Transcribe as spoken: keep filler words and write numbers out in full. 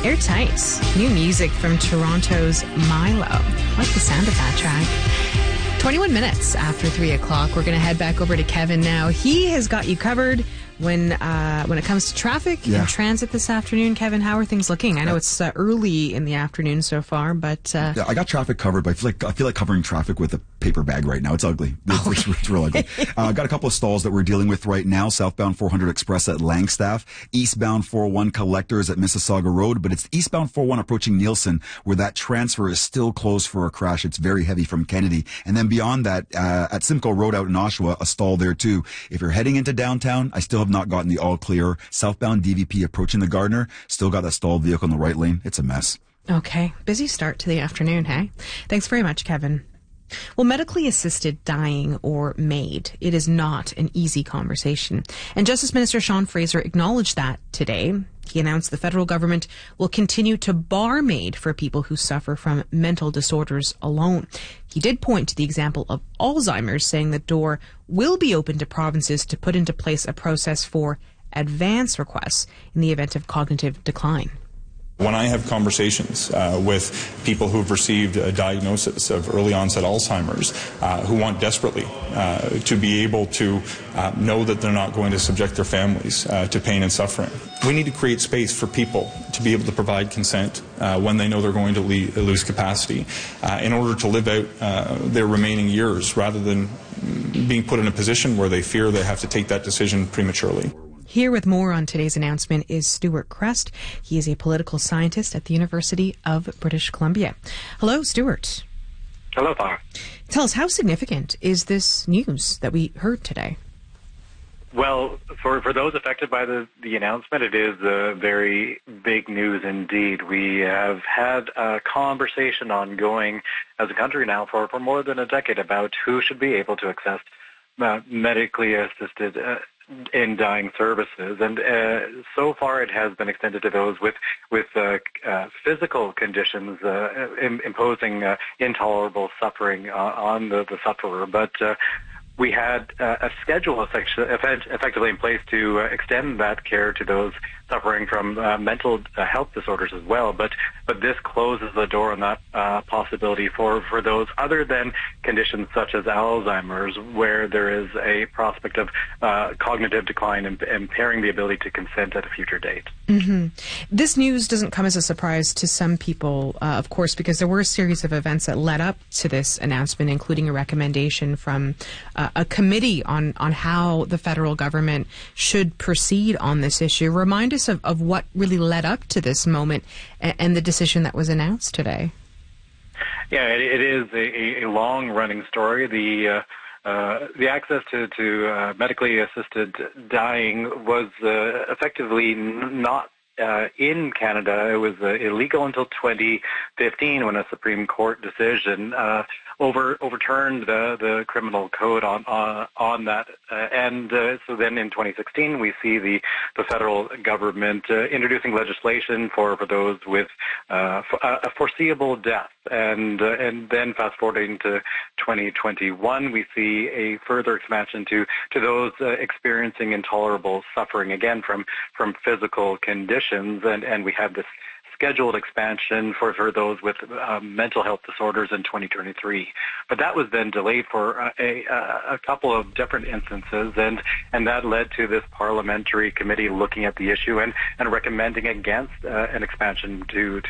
Airtight. New music from Toronto's Milo. I like the sound of that track. twenty-one minutes after three o'clock. We're going to head back over to Kevin now. He has got you covered when uh, when it comes to traffic Yeah. and transit this afternoon. Kevin, how are things looking? I know it's uh, early in the afternoon so far, but... Uh, Yeah, I got traffic covered, but I feel like I feel like covering traffic with a paper bag right now. It's ugly. It's, it's, it's real ugly. I uh, got a couple of stalls that we're dealing with right now. Southbound four hundred Express at Langstaff, eastbound four oh one Collectors at Mississauga Road, but it's eastbound four oh one approaching Nielsen where that transfer is still closed for a crash. It's very heavy from Kennedy. And then beyond that, uh, at Simcoe Road out in Oshawa, a stall there too. If you're heading into downtown, I still have not gotten the all clear. Southbound D V P approaching the Gardner, still got that stalled vehicle in the right lane. It's a mess. Okay. Busy start to the afternoon, hey? Thanks very much, Kevin. Well, medically assisted dying or MAID, it is not an easy conversation. And Justice Minister Sean Fraser acknowledged that today. He announced the federal government will continue to bar MAID for people who suffer from mental disorders alone. He did point to the example of Alzheimer's, saying the door will be open to provinces to put into place a process for advance requests in the event of cognitive decline. When I have conversations uh, with people who've received a diagnosis of early onset Alzheimer's, uh, who want desperately uh, to be able to uh, know that they're not going to subject their families uh, to pain and suffering, we need to create space for people to be able to provide consent uh, when they know they're going to le- lose capacity uh, in order to live out uh, their remaining years rather than being put in a position where they fear they have to take that decision prematurely. Here with more on today's announcement is Stuart Crest. He is a political scientist at the University of British Columbia. Hello, Stuart. Hello, Tara. Tell us, how significant is this news that we heard today? Well, for, for those affected by the, the announcement, it is uh, very big news indeed. We have had a conversation ongoing as a country now for, for more than a decade about who should be able to access uh, medically assisted uh, in dying services, and uh, so far it has been extended to those with with uh, uh, physical conditions uh, im- imposing uh, intolerable suffering uh, on the, the sufferer. But uh, we had uh, a schedule effect- effectively in place to uh, extend that care to those suffering from uh, mental uh, health disorders as well. But but this closes the door on that uh, possibility for, for those other than conditions such as Alzheimer's, where there is a prospect of uh, cognitive decline and impairing the ability to consent at a future date. Mm-hmm. This news doesn't come as a surprise to some people, uh, of course, because there were a series of events that led up to this announcement, including a recommendation from uh, a committee on, on how the federal government should proceed on this issue. Remind us of, of what really led up to this moment and, and the decision that was announced today. Yeah, it, it is a, a long-running story. The uh, uh, the access to, to uh, medically assisted dying was uh, effectively n- not Uh, in Canada. It was uh, illegal until twenty fifteen when a Supreme Court decision uh, over overturned the, the criminal code on on, on that. Uh, and uh, so then in twenty sixteen we see the, the federal government uh, introducing legislation for, for those with uh, for, uh, a foreseeable death. And uh, and then fast forwarding to twenty twenty-one, we see a further expansion to to those uh, experiencing intolerable suffering, again from from physical conditions, and and we have this scheduled expansion for, for those with um, mental health disorders in twenty twenty-three. But that was then delayed for uh, a, a couple of different instances, and, and that led to this parliamentary committee looking at the issue and, and recommending against uh, an expansion to